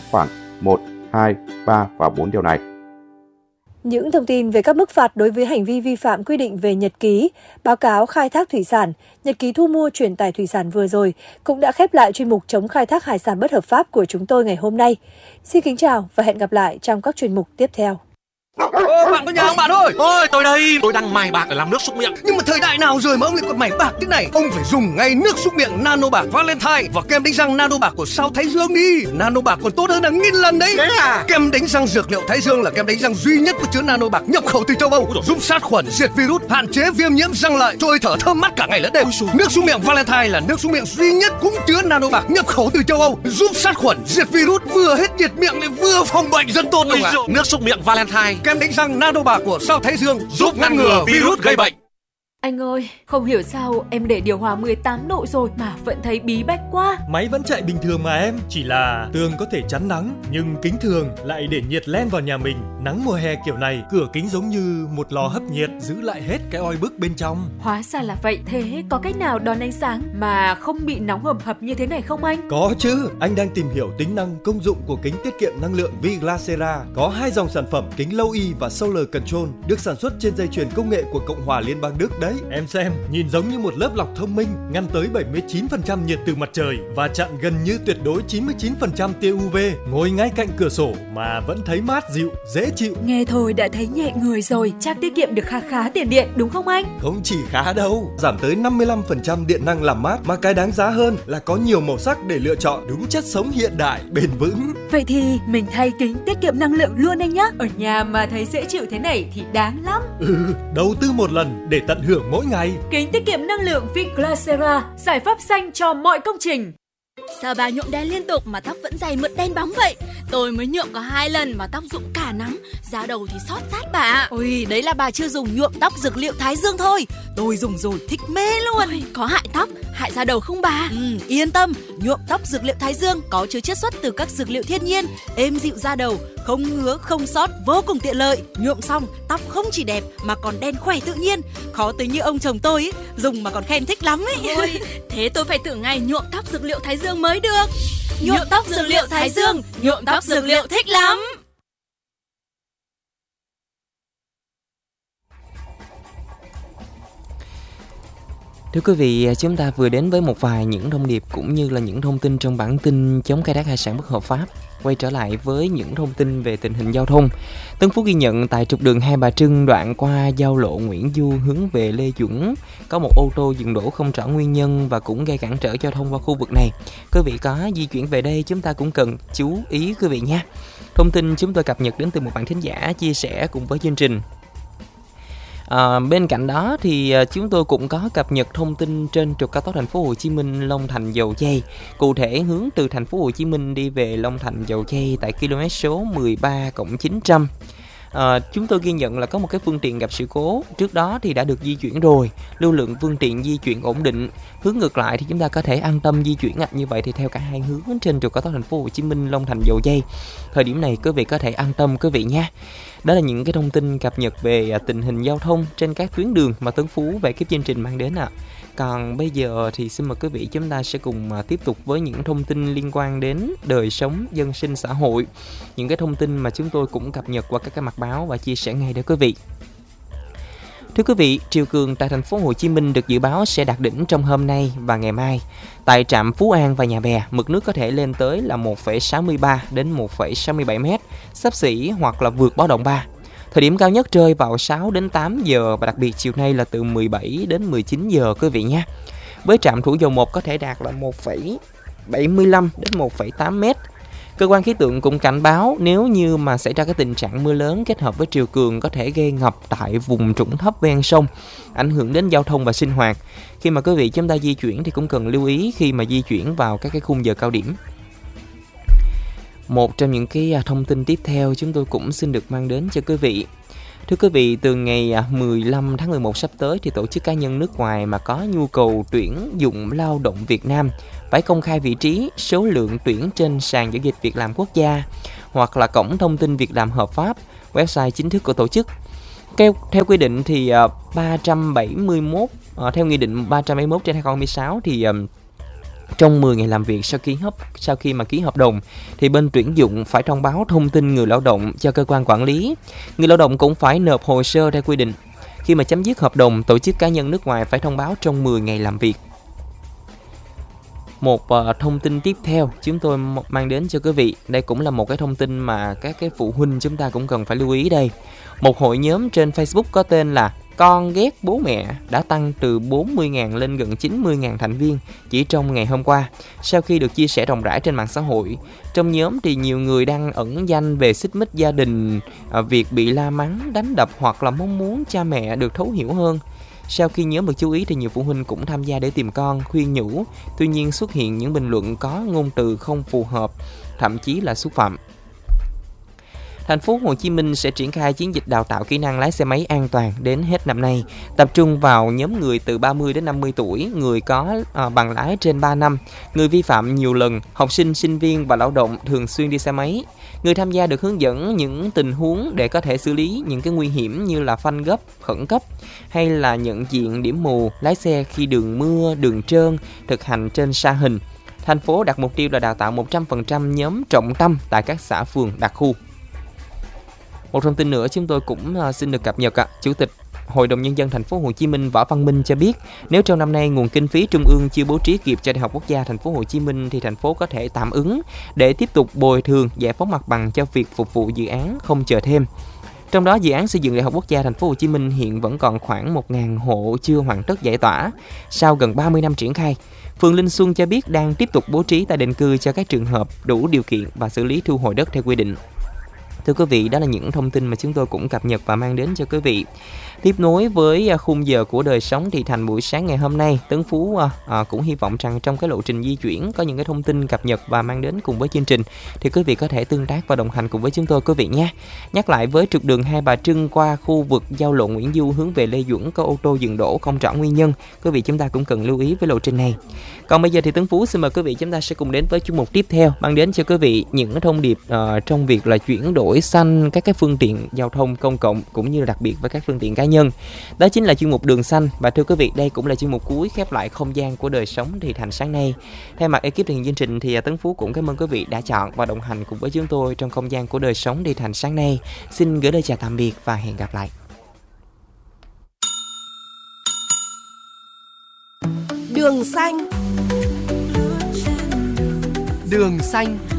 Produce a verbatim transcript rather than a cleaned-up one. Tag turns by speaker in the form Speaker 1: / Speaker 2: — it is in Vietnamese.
Speaker 1: khoản một, hai, ba và bốn điều này.
Speaker 2: Những thông tin về các mức phạt đối với hành vi vi phạm quy định về nhật ký, báo cáo khai thác thủy sản, nhật ký thu mua truyền tải thủy sản vừa rồi cũng đã khép lại chuyên mục chống khai thác hải sản bất hợp pháp của chúng tôi ngày hôm nay. Xin kính chào và hẹn gặp lại trong các chuyên mục tiếp theo.
Speaker 3: Ô, bạn có nhà không bạn ơi?
Speaker 4: Ôi, tôi đây, tôi đang mài bạc để làm nước súc miệng.
Speaker 3: Nhưng mà thời đại nào rồi mà ông lại còn mài bạc thế này? Ông phải dùng ngay nước súc miệng Nano Bạc Valentine và kem đánh răng Nano Bạc của Sao Thái Dương đi. Nano Bạc còn tốt hơn là nghìn lần đấy.
Speaker 4: Thế à?
Speaker 3: Kem đánh răng dược liệu Thái Dương là kem đánh răng duy nhất có chứa Nano Bạc nhập khẩu từ châu Âu, giúp sát khuẩn, diệt virus, hạn chế viêm nhiễm răng lợi, trôi thở thơm mát cả ngày lẫn đêm. Nước súc miệng Valentine là nước súc miệng duy nhất cũng chứa Nano Bạc nhập khẩu từ châu Âu, giúp sát khuẩn, diệt virus, vừa hết nhiệt miệng lại vừa phòng bệnh rất tốt luôn ạ.
Speaker 4: Nước súc miệng Valentine,
Speaker 3: kem đánh răng Nano Bạc của Sao Thái Dương giúp ngăn ngừa virus gây bệnh.
Speaker 5: Anh ơi, không hiểu sao em để điều hòa mười tám độ rồi mà vẫn thấy bí bách quá.
Speaker 6: Máy vẫn chạy bình thường mà em, chỉ là tường có thể chắn nắng, nhưng kính thường lại để nhiệt len vào nhà mình. Nắng mùa hè kiểu này, cửa kính giống như một lò hấp nhiệt, giữ lại hết cái oi bức bên trong.
Speaker 5: Hóa ra là vậy, thế có cách nào đón ánh sáng mà không bị nóng hầm hập như thế này không anh?
Speaker 6: Có chứ, anh đang tìm hiểu tính năng công dụng của kính tiết kiệm năng lượng Viglasera. Có hai dòng sản phẩm kính Low E và Solar Control được sản xuất trên dây chuyền công nghệ của Cộng hòa Liên bang Đức đấy. Em xem, nhìn giống như một lớp lọc thông minh, ngăn tới bảy mươi chín phần trăm nhiệt từ mặt trời và chặn gần như tuyệt đối chín mươi chín phần trăm tia u vê. Ngồi ngay cạnh cửa sổ mà vẫn thấy mát dịu, dễ chịu.
Speaker 5: Nghe thôi đã thấy nhẹ người rồi, chắc tiết kiệm được khá khá tiền điện đúng không anh?
Speaker 6: Không chỉ khá đâu, giảm tới năm mươi lăm phần trăm điện năng làm mát, mà cái đáng giá hơn là có nhiều màu sắc để lựa chọn, đúng chất sống hiện đại, bền vững.
Speaker 5: Vậy thì mình thay kính tiết kiệm năng lượng luôn anh nhé. Ở nhà mà thấy dễ chịu thế này thì đáng lắm.
Speaker 6: Ừ, đầu tư một lần để tận hưởng mỗi ngày.
Speaker 5: Kính tiết kiệm năng lượng Viglasera, giải pháp xanh cho mọi công trình.
Speaker 7: Sao bà nhuộm đen liên tục mà tóc vẫn dày mượt đen bóng vậy? Tôi mới nhuộm có hai lần mà tóc rụng cả nắm, da đầu thì xót sát bà. Ôi, đấy là bà chưa dùng nhuộm tóc dược liệu Thái Dương thôi. Tôi dùng rồi thích mê luôn. Ôi, có hại tóc, hại da đầu không bà? Ừ, yên tâm, nhuộm tóc dược liệu Thái Dương có chứa chiết xuất từ các dược liệu thiên nhiên, êm dịu da đầu, không ngứa, không xót, vô cùng tiện lợi. Nhuộm xong, tóc không chỉ đẹp mà còn đen khỏe tự nhiên. Khó tính như ông chồng tôi ấy, dùng mà còn khen thích lắm ấy. Ôi, thế tôi phải thử ngay nhuộm tóc dược liệu Thái Dương mới được. Nhuộm tóc dược liệu Thái Dương, nhuộm tóc dược liệu thích lắm.
Speaker 8: Thưa quý vị, chúng ta vừa đến với một vài những thông điệp cũng như là những thông tin trong bản tin chống khai thác hải sản bất hợp pháp. Quay trở lại với những thông tin về tình hình giao thông. Tân Phú ghi nhận tại trục đường Hai Bà Trưng đoạn qua giao lộ Nguyễn Du hướng về Lê Duẩn có một ô tô dừng đỗ không rõ nguyên nhân và cũng gây cản trở giao thông qua khu vực này. Quý vị có di chuyển về đây chúng ta cũng cần chú ý quý vị nha. Thông tin chúng tôi cập nhật đến từ một bạn thính giả chia sẻ cùng với chương trình. À, bên cạnh đó thì chúng tôi cũng có cập nhật thông tin trên trục cao tốc Thành phố Hồ Chí Minh Long Thành Dầu Giây, cụ thể hướng từ Thành phố Hồ Chí Minh đi về Long Thành Dầu Giây tại km số mười ba cộng chín trăm. À, chúng tôi ghi nhận là có một cái phương tiện gặp sự cố, trước đó thì đã được di chuyển rồi, lưu lượng phương tiện di chuyển ổn định. Hướng ngược lại thì chúng ta có thể an tâm di chuyển ạ. Như vậy thì theo cả hai hướng trên trục cao tốc Thành phố Hồ Chí Minh Long Thành Dầu Giây, thời điểm này quý vị có thể an tâm quý vị nha. Đó là những cái thông tin cập nhật về tình hình giao thông trên các tuyến đường mà Tấn Phú về kiếp chương trình mang đến ạ. À. Còn bây giờ thì xin mời quý vị chúng ta sẽ cùng tiếp tục với những thông tin liên quan đến đời sống dân sinh xã hội. Những cái thông tin mà chúng tôi cũng cập nhật qua các cái mặt báo và chia sẻ ngay để quý vị. Thưa quý vị, triều cường tại Thành phố Hồ Chí Minh được dự báo sẽ đạt đỉnh trong hôm nay và ngày mai. Tại trạm Phú An và Nhà Bè, mực nước có thể lên tới là một phẩy sáu mươi ba đến một phẩy sáu mươi bảy mét, xấp xỉ hoặc là vượt báo động ba. Thời điểm cao nhất rơi vào sáu đến tám giờ và đặc biệt chiều nay là từ mười bảy đến mười chín giờ quý vị nhé. Với trạm Thủ Dầu một có thể đạt là một phẩy bảy mươi lăm đến một phẩy tám mét. Cơ quan khí tượng cũng cảnh báo nếu như mà xảy ra cái tình trạng mưa lớn kết hợp với triều cường có thể gây ngập tại vùng trũng thấp ven sông, ảnh hưởng đến giao thông và sinh hoạt. Khi mà quý vị chúng ta di chuyển thì cũng cần lưu ý khi mà di chuyển vào các cái khung giờ cao điểm. Một trong những cái thông tin tiếp theo chúng tôi cũng xin được mang đến cho quý vị. Thưa quý vị, từ ngày mười lăm tháng mười một sắp tới thì tổ chức cá nhân nước ngoài mà có nhu cầu tuyển dụng lao động Việt Nam phải công khai vị trí, số lượng tuyển trên sàn giao dịch việc làm quốc gia hoặc là cổng thông tin việc làm hợp pháp, website chính thức của tổ chức. Theo, theo quy định thì ba trăm bảy mươi mốt, uh, theo nghị định ba trăm bảy mươi mốt trên hai nghìn không trăm hai mươi sáu thì uh, trong mười ngày làm việc sau khi hợp sau khi mà ký hợp đồng thì bên tuyển dụng phải thông báo thông tin người lao động cho cơ quan quản lý. Người lao động cũng phải nộp hồ sơ theo quy định. Khi mà chấm dứt hợp đồng, tổ chức cá nhân nước ngoài phải thông báo trong mười ngày làm việc. Một uh, thông tin tiếp theo chúng tôi mang đến cho quý vị, đây cũng là một cái thông tin mà các cái phụ huynh chúng ta cũng cần phải lưu ý đây. Một hội nhóm trên Facebook có tên là Con ghét bố mẹ đã tăng từ bốn mươi nghìn lên gần chín mươi nghìn thành viên chỉ trong ngày hôm qua, sau khi được chia sẻ rộng rãi trên mạng xã hội. Trong nhóm thì nhiều người đang ẩn danh về xích mích gia đình, việc bị la mắng, đánh đập hoặc là mong muốn cha mẹ được thấu hiểu hơn. Sau khi nhóm được chú ý thì nhiều phụ huynh cũng tham gia để tìm con, khuyên nhủ. Tuy nhiên xuất hiện những bình luận có ngôn từ không phù hợp, thậm chí là xúc phạm. Thành phố Hồ Chí Minh sẽ triển khai chiến dịch đào tạo kỹ năng lái xe máy an toàn đến hết năm nay, tập trung vào nhóm người từ ba mươi đến năm mươi tuổi, người có à, bằng lái trên ba năm, người vi phạm nhiều lần, học sinh, sinh viên và lao động thường xuyên đi xe máy. Người tham gia được hướng dẫn những tình huống để có thể xử lý những cái nguy hiểm như là phanh gấp, khẩn cấp hay là nhận diện điểm mù, lái xe khi đường mưa, đường trơn, thực hành trên sa hình. Thành phố đặt mục tiêu là đào tạo một trăm phần trăm nhóm trọng tâm tại các xã phường đặc khu. Một thông tin nữa chúng tôi cũng xin được cập nhật ạ. Chủ tịch Hội đồng Nhân dân Thành phố Hồ Chí Minh Võ Văn Minh cho biết, nếu trong năm nay nguồn kinh phí trung ương chưa bố trí kịp cho Đại học Quốc gia Thành phố Hồ Chí Minh thì thành phố có thể tạm ứng để tiếp tục bồi thường, giải phóng mặt bằng cho việc phục vụ dự án, không chờ thêm. Trong đó, dự án xây dựng Đại học Quốc gia Thành phố Hồ Chí Minh hiện vẫn còn khoảng một nghìn hộ chưa hoàn tất giải tỏa sau gần ba mươi năm triển khai. Phường Linh Xuân cho biết đang tiếp tục bố trí tái định cư cho các trường hợp đủ điều kiện và xử lý thu hồi đất theo quy định. Thưa quý vị, đó là những thông tin mà chúng tôi cũng cập nhật và mang đến cho quý vị. Tiếp nối với khung giờ của đời sống thì thành buổi sáng ngày hôm nay, Tấn Phú à, cũng hy vọng rằng trong cái lộ trình di chuyển có những cái thông tin cập nhật và mang đến cùng với chương trình thì quý vị có thể tương tác và đồng hành cùng với chúng tôi quý vị nhé. Nhắc lại với trục đường Hai Bà Trưng qua khu vực giao lộ Nguyễn Du hướng về Lê Duẩn có ô tô dừng đỗ không rõ nguyên nhân, quý vị chúng ta cũng cần lưu ý với lộ trình này. Còn bây giờ thì Tấn Phú xin mời quý vị chúng ta sẽ cùng đến với chuyên mục tiếp theo mang đến cho quý vị những thông điệp uh, trong việc là chuyển đổi xanh các cái phương tiện giao thông công cộng cũng như là đặc biệt với các phương tiện cá nhân. Đó chính là chuyên mục Đường Xanh, và thưa quý vị, đây cũng là chuyên mục cuối khép lại không gian của đời sống thì thành sáng nay. Thay mặt ekip thực hiện chương trình thì Tấn Phú cũng cảm ơn quý vị đã chọn và đồng hành cùng với chúng tôi trong không gian của đời sống thì thành sáng nay. Xin gửi lời chào tạm biệt và hẹn gặp lại.
Speaker 9: Đường xanh. Đường xanh.